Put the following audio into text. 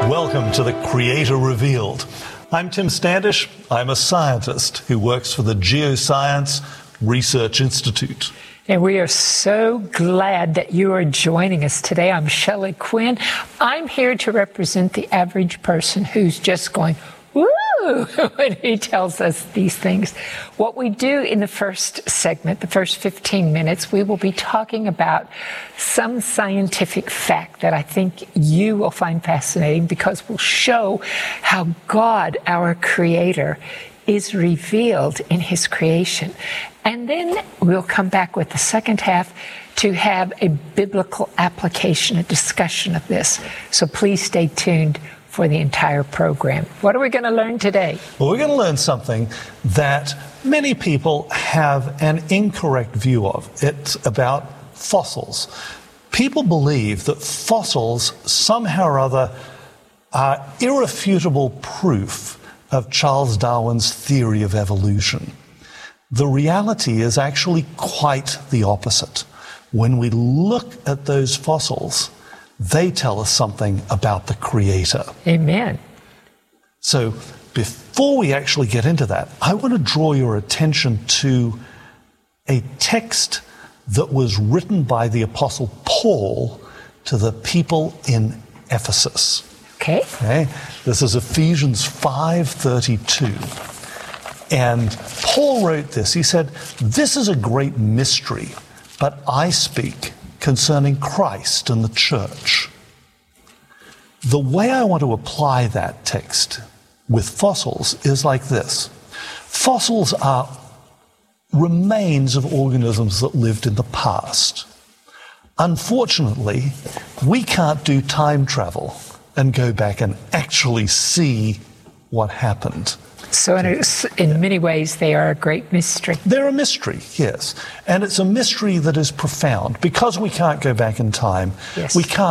Welcome to The Creator Revealed. I'm Tim Standish. I'm a scientist who works for the Geoscience Research Institute. And we are so glad that you are joining us today. I'm Shelley Quinn. I'm here to represent the average person who's just going, woo, when he tells us these things. What we do in the first segment, the first 15 minutes, we will be talking about some scientific fact that I think you will find fascinating, because we'll show how God, our Creator, is revealed in His creation. And then we'll come back with the second half to have a biblical application, a discussion of this. So please stay tuned for the entire program. What are we going to learn today? Well, we're going to learn something that many people have an incorrect view of. It's about fossils. People believe that fossils somehow or other are irrefutable proof of Charles Darwin's theory of evolution. The reality is actually quite the opposite. When we look at those fossils, they tell us something about the Creator. Amen. So before we actually get into that, I want to draw your attention to a text that was written by the Apostle Paul to the people in Ephesus. Okay. This is Ephesians 5:32. And Paul wrote this. He said, "This is a great mystery, but I speak concerning Christ and the church." The way I want to apply that text with fossils is like this. Fossils are remains of organisms that lived in the past. Unfortunately, we can't do time travel and go back and actually see what happened. So in many ways, they are a great mystery. They're a mystery, yes. And it's a mystery that is profound. Because we can't go back in time, yes. We can't